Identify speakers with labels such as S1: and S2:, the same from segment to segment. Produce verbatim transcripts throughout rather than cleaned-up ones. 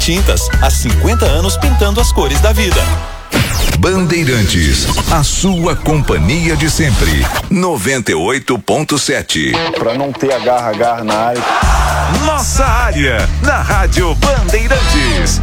S1: Tintas, há cinquenta anos pintando as cores da vida.
S2: Bandeirantes, a sua companhia de sempre. noventa e oito ponto sete.
S3: Para não ter agarra-agarra na área.
S4: Nossa área, na Rádio Bandeirantes.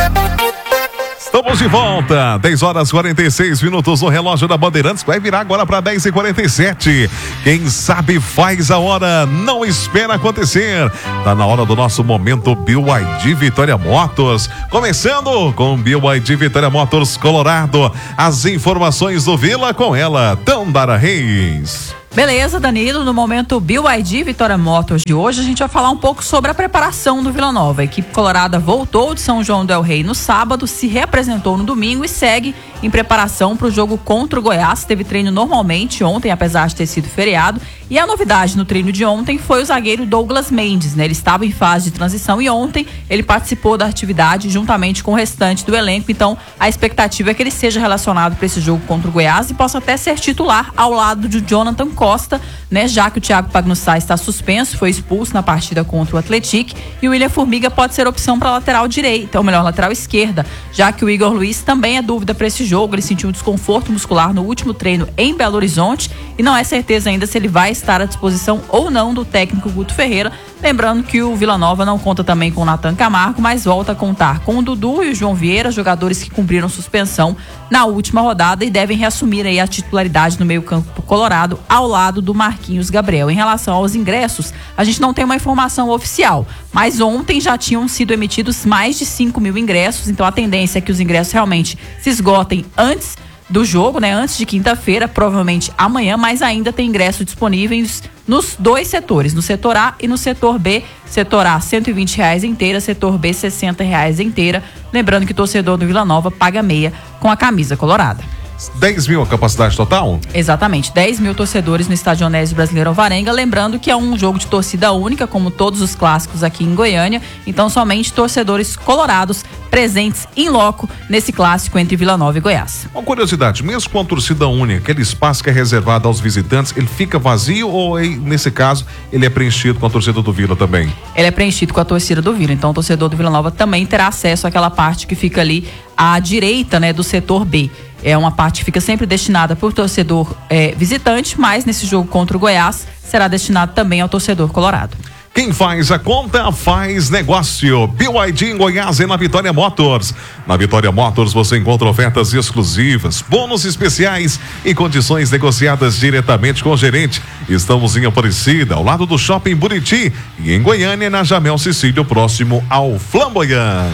S4: Estamos de volta, dez horas e quarenta e seis minutos no relógio da Bandeirantes, vai virar agora para dez e quarenta e sete. Quem sabe faz a hora, não espera acontecer. Tá na hora do nosso momento B Y D Vitória Motors. Começando com B Y D Vitória Motors Colorado. As informações do Vila com ela, Tandara Reis.
S5: Beleza, Danilo, no momento B Y D Vitória Motors de hoje, a gente vai falar um pouco sobre a preparação do Vila Nova. A equipe colorada voltou de São João del Rei no sábado, se reapresentou no domingo e segue em preparação para o jogo contra o Goiás. Teve treino normalmente ontem, apesar de ter sido feriado. E a novidade no treino de ontem foi o zagueiro Douglas Mendes, né? Ele estava em fase de transição e ontem ele participou da atividade juntamente com o restante do elenco. Então, a expectativa é que ele seja relacionado para esse jogo contra o Goiás e possa até ser titular ao lado de Jonathan Costa, né? Já que o Thiago Pagnussá está suspenso, foi expulso na partida contra o Atlético, e o William Formiga pode ser opção para lateral direita, ou melhor, lateral esquerda, já que o Igor Luiz também é dúvida para esse jogo. Ele sentiu um desconforto muscular no último treino em Belo Horizonte e não é certeza ainda se ele vai estar à disposição ou não do técnico Guto Ferreira. Lembrando que o Vila Nova não conta também com o Nathan Camargo, mas volta a contar com o Dudu e o João Vieira, jogadores que cumpriram suspensão na última rodada e devem reassumir aí a titularidade no meio-campo colorado ao lado do Marquinhos Gabriel. Em relação aos ingressos, a gente não tem uma informação oficial, mas ontem já tinham sido emitidos mais de cinco mil ingressos, então a tendência é que os ingressos realmente se esgotem antes do jogo, né? Antes de quinta-feira, provavelmente amanhã, mas ainda tem ingressos disponíveis nos dois setores, no setor A e no setor B. Setor A, cento e vinte reais inteira, setor B, sessenta reais inteira. Lembrando que o torcedor do Vila Nova paga meia com a camisa colorada.
S4: dez mil a capacidade total?
S5: Exatamente, dez mil torcedores no Estádio Onésio Brasileiro Alvarenga. Lembrando que é um jogo de torcida única, como todos os clássicos aqui em Goiânia. Então, somente torcedores colorados presentes em loco nesse clássico entre Vila Nova e Goiás.
S4: Uma curiosidade, mesmo com a torcida única, aquele espaço que é reservado aos visitantes, ele fica vazio ou, nesse caso, ele é preenchido com a torcida do Vila também?
S5: Ele é preenchido com a torcida do Vila. Então, o torcedor do Vila Nova também terá acesso àquela parte que fica ali à direita, né, do setor B. É uma parte que fica sempre destinada por torcedor é, visitante, mas nesse jogo contra o Goiás será destinado também ao torcedor colorado.
S4: Quem faz a conta faz negócio. B Y D em Goiás e na Vitória Motors. Na Vitória Motors você encontra ofertas exclusivas, bônus especiais e condições negociadas diretamente com o gerente. Estamos em Aparecida, ao lado do Shopping Buriti, e em Goiânia, na Jamel Cecílio, próximo ao Flamboyant.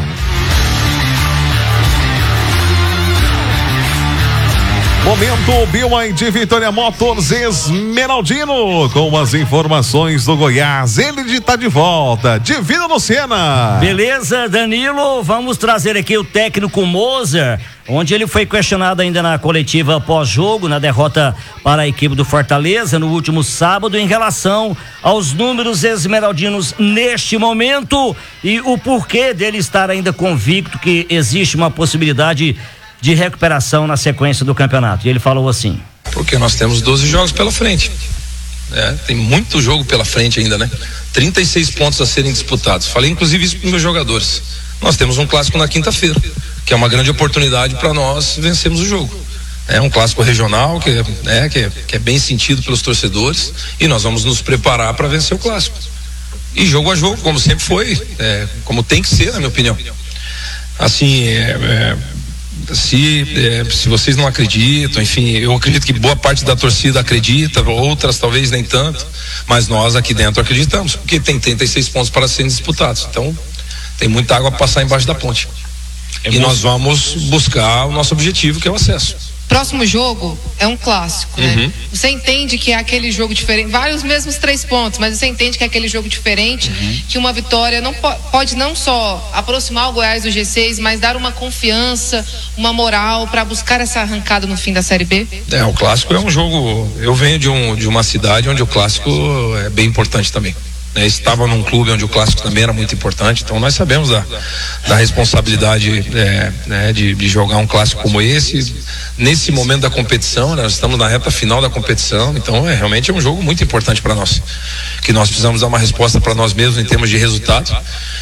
S4: Momento B Y D Vitória Motors Esmeraldino, com as informações do Goiás. Ele está de volta, Divino Lucena.
S6: Beleza, Danilo, vamos trazer aqui o técnico Moser, onde ele foi questionado ainda na coletiva pós-jogo, na derrota para a equipe do Fortaleza no último sábado, em relação aos números esmeraldinos neste momento e o porquê dele estar ainda convicto que existe uma possibilidade de recuperação na sequência do campeonato. E ele falou assim:
S7: porque nós temos doze jogos pela frente, é, tem muito jogo pela frente ainda, né? trinta e seis pontos a serem disputados. Falei inclusive isso para os meus jogadores. Nós temos um clássico na quinta-feira, que é uma grande oportunidade para nós vencermos o jogo. É um clássico regional que é, que, é, que é bem sentido pelos torcedores, e nós vamos nos preparar para vencer o clássico. E jogo a jogo, como sempre foi, é, como tem que ser, na minha opinião. Assim, é, é Se, é, se vocês não acreditam, enfim, eu acredito que boa parte da torcida acredita, outras talvez nem tanto, mas nós aqui dentro acreditamos, porque tem trinta e seis pontos para serem disputados, então tem muita água para passar embaixo da ponte. É, e bom. Nós vamos buscar o nosso objetivo, que é o acesso.
S8: Próximo jogo é um clássico, né? Uhum. Você entende que é aquele jogo diferente, vale os mesmos três pontos, mas você entende que é aquele jogo diferente, uhum. que uma vitória não po- pode não só aproximar o Goiás do G seis, mas dar uma confiança, uma moral para buscar essa arrancada no fim da Série B?
S7: É, o clássico é um jogo, eu venho de, um, de uma cidade onde o clássico é bem importante também. É, estava num clube onde o clássico também era muito importante, então nós sabemos da, da responsabilidade é, né, de, de jogar um clássico como esse nesse momento da competição, né, nós estamos na reta final da competição, então é realmente é um jogo muito importante para nós, que nós precisamos dar uma resposta para nós mesmos em termos de resultado,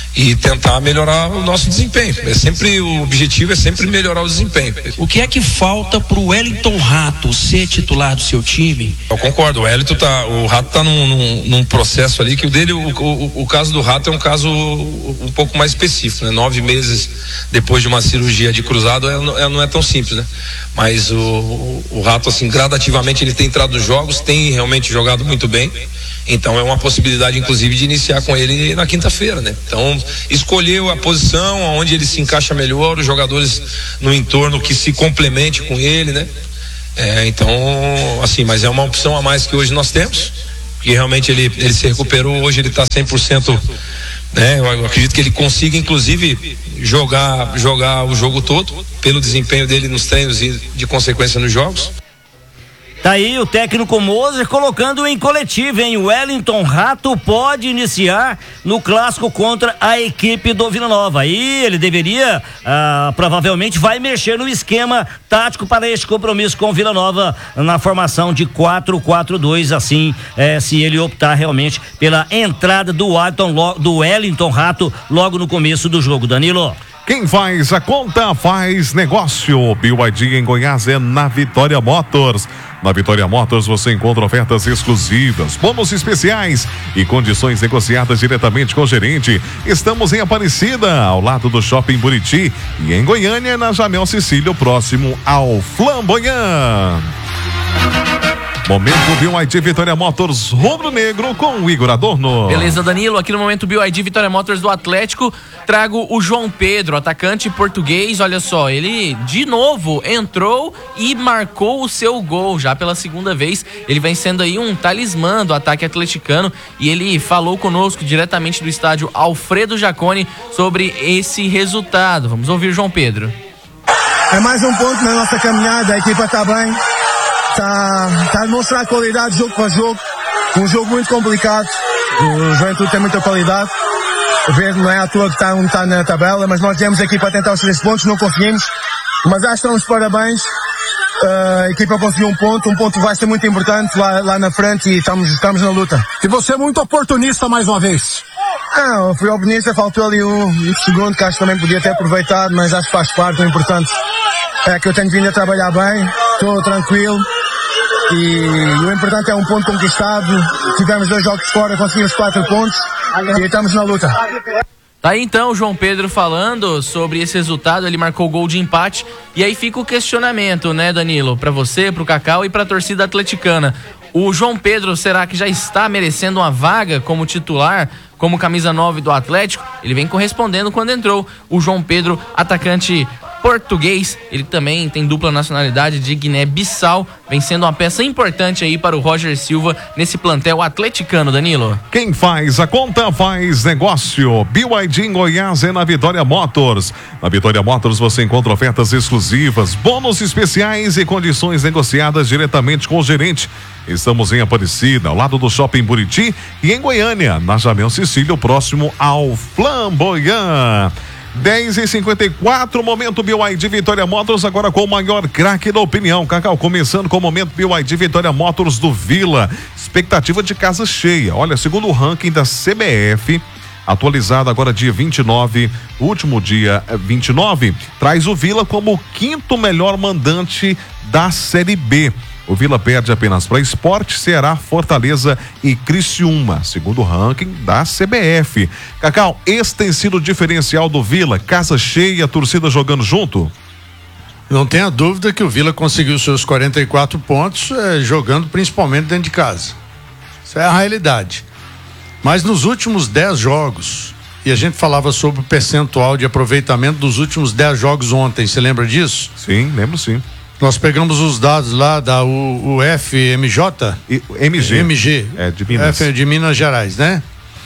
S7: e tentar melhorar o nosso desempenho. É sempre o objetivo é sempre melhorar o desempenho.
S9: O que é que falta pro Wellington Rato ser titular do seu time?
S7: Eu concordo, o Wellington tá, o Rato tá num, num, num processo ali que o dele, o, o, o caso do Rato é um caso um pouco mais específico, né? Nove meses depois de uma cirurgia de cruzado é, é, não é tão simples, né? Mas o, o, o Rato, assim, gradativamente ele tem entrado nos jogos, tem realmente jogado muito bem. Então é uma possibilidade, inclusive, de iniciar com ele na quinta-feira, né? Então, escolheu a posição onde ele se encaixa melhor, os jogadores no entorno que se complemente com ele, né? É, então, assim, mas é uma opção a mais que hoje nós temos, que realmente ele, ele se recuperou, hoje ele está cem por cento, né? Eu acredito que ele consiga, inclusive, jogar, jogar o jogo todo, pelo desempenho dele nos treinos e, de consequência, nos jogos.
S6: Tá aí o técnico Moser colocando em coletivo, hein? O Wellington Rato pode iniciar no clássico contra a equipe do Vila Nova. Aí ele deveria, ah, provavelmente vai mexer no esquema tático para este compromisso com o Vila Nova na formação de quatro quatro dois, assim, eh, se ele optar realmente pela entrada do Wellington, do Wellington Rato logo no começo do jogo. Danilo.
S4: Quem faz a conta faz negócio. B Y D em Goiás é na Vitória Motors. Na Vitória Motors você encontra ofertas exclusivas, bônus especiais e condições negociadas diretamente com o gerente. Estamos em Aparecida, ao lado do Shopping Buriti, e em Goiânia, na Jamel Cecílio, próximo ao Flamboyant. Momento B Y D Vitória Motors Rubro Negro com o Igor Adorno.
S10: Beleza, Danilo, aqui no Momento B Y D Vitória Motors do Atlético, trago o João Pedro, atacante português. Olha só, ele de novo entrou e marcou o seu gol, já pela segunda vez. Ele vem sendo aí um talismã do ataque atleticano e ele falou conosco diretamente do estádio Alfredo Jaconi sobre esse resultado. Vamos ouvir João Pedro.
S11: É mais um ponto na nossa caminhada, a equipa está bem. Está tá a mostrar qualidade jogo para jogo, um jogo muito complicado. O Juventude tem muita qualidade, o Verde não é à toa que está um, tá na tabela, mas nós viemos aqui para tentar os três pontos, não conseguimos, mas acho que estamos de parabéns. Uh, a equipa conseguiu um ponto, um ponto que vai ser muito importante lá, lá na frente e estamos, estamos na luta.
S12: E você é muito oportunista mais uma vez.
S11: Não, fui oportunista, faltou ali um, um segundo que acho que também podia ter aproveitado, mas acho que faz parte. O importante é que eu tenho vindo a trabalhar bem, estou tranquilo. E o importante é um ponto conquistado. Tivemos dois jogos fora, conseguimos quatro pontos e estamos na luta.
S10: Tá aí então o João Pedro falando sobre esse resultado. Ele marcou o gol de empate. E aí fica o questionamento, né, Danilo? Pra você, pro Cacau e pra torcida atleticana. O João Pedro, será que já está merecendo uma vaga como titular, como camisa nove do Atlético? Ele vem correspondendo quando entrou. O João Pedro, atacante português, ele também tem dupla nacionalidade de Guiné-Bissau, vem sendo uma peça importante aí para o Roger Silva nesse plantel atleticano, Danilo.
S4: Quem faz a conta faz negócio. B Y D em Goiás é na Vitória Motors. Na Vitória Motors você encontra ofertas exclusivas, bônus especiais e condições negociadas diretamente com o gerente. Estamos em Aparecida, ao lado do Shopping Buriti, e em Goiânia, na Jamel Cecílio, próximo ao Flamboyant. dez e cinquenta e quatro, momento B Y D Vitória Motors, agora com o maior craque da opinião. Cacau, começando com o momento B Y D Vitória Motors do Vila. Expectativa de casa cheia. Olha, segundo o ranking da C B F, atualizado agora dia vinte e nove, último dia vinte e nove, traz o Vila como o quinto melhor mandante da Série B. O Vila perde apenas para Sport, Ceará, Fortaleza e Criciúma, segundo o ranking da C B F. Cacau, esse tem sido o diferencial do Vila, casa cheia, torcida jogando junto?
S12: Não tenha dúvida que o Vila conseguiu seus quarenta e quatro pontos eh, jogando principalmente dentro de casa. Isso é a realidade. Mas nos últimos dez jogos, e a gente falava sobre o percentual de aproveitamento dos últimos dez jogos ontem, você lembra disso?
S4: Sim, lembro sim.
S12: Nós pegamos os dados lá da U F M J,
S4: e, M G.
S12: M G.
S4: É, de Minas.
S12: F, de Minas Gerais, né?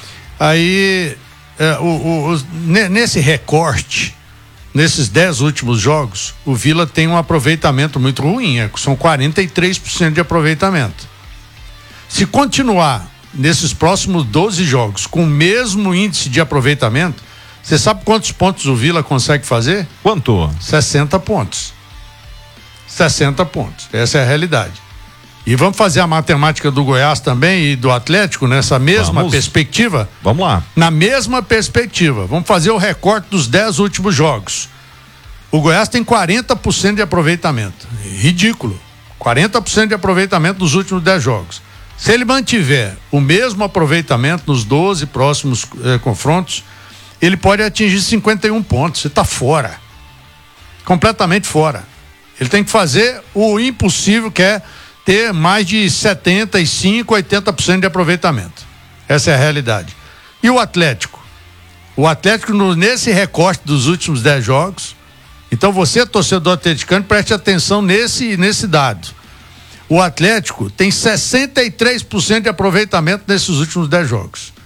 S12: Aí, é, o, o, o, nesse recorte, nesses dez últimos jogos, o Vila tem um aproveitamento muito ruim, é, são quarenta e três por cento de aproveitamento. Se continuar nesses próximos doze jogos com o mesmo índice de aproveitamento, você sabe quantos pontos o Vila consegue fazer?
S4: Quanto?
S12: sessenta pontos. sessenta pontos, essa é a realidade. E vamos fazer a matemática do Goiás também e do Atlético nessa mesma
S4: Vamos.
S12: perspectiva?
S4: Vamos lá.
S12: Na mesma perspectiva. Vamos fazer o recorte dos dez últimos jogos. O Goiás tem quarenta por cento de aproveitamento. Ridículo. quarenta por cento de aproveitamento nos últimos dez jogos. Se ele mantiver o mesmo aproveitamento nos doze próximos eh, confrontos, ele pode atingir cinquenta e um pontos. Você está fora. Completamente fora. Ele tem que fazer o impossível, que é ter mais de setenta e cinco, oitenta por cento de aproveitamento. Essa é a realidade. E o Atlético? O Atlético, no, nesse recorte dos últimos dez jogos, então você, torcedor atleticano, preste atenção nesse, nesse dado. O Atlético tem sessenta e três por cento de aproveitamento nesses últimos dez jogos.